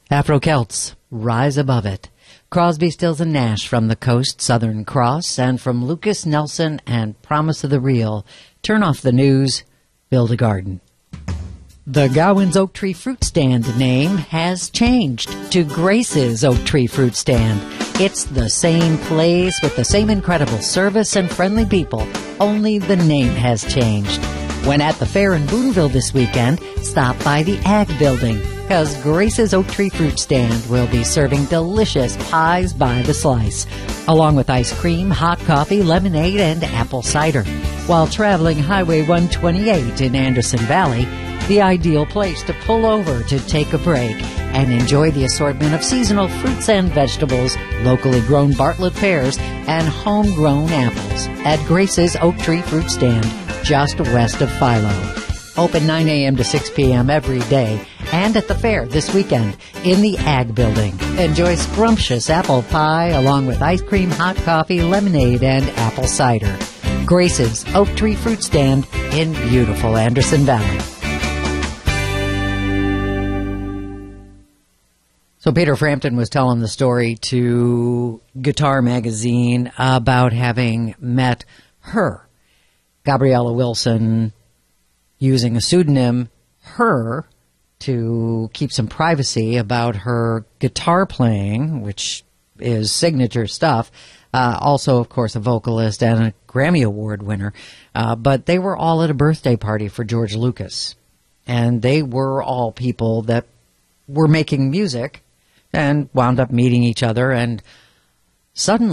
Afro-Celts, Rise Above It. Crosby, Stills, and Nash from the Coast, Southern Cross, and from Lucas Nelson and Promise of the Real, Turn Off the News, Build a Garden. The Gowans Oak Tree Fruit Stand name has changed to Grace's Oak Tree Fruit Stand. It's the same place with the same incredible service and friendly people, only the name has changed. When at the fair in Boonville this weekend, stop by the Ag Building, because Grace's Oak Tree Fruit Stand will be serving delicious pies by the slice, along with ice cream, hot coffee, lemonade, and apple cider. While traveling Highway 128 in Anderson Valley, the ideal place to pull over to take a break and enjoy the assortment of seasonal fruits and vegetables, locally grown Bartlett pears, and homegrown apples at Grace's Oak Tree Fruit Stand, just west of Philo. Open 9 a.m. to 6 p.m. every day, and at the fair this weekend in the Ag Building. Enjoy scrumptious apple pie along with ice cream, hot coffee, lemonade, and apple cider. Grace's Oak Tree Fruit Stand in beautiful Anderson Valley. So Peter Frampton was telling the story to Guitar Magazine about having met her, Gabriella Wilson, using a pseudonym, her, to keep some privacy about her guitar playing, which is signature stuff. Also, of course, a vocalist and a Grammy Award winner. But they were all at a birthday party for George Lucas. And they were all people that were making music and wound up meeting each other. And suddenly,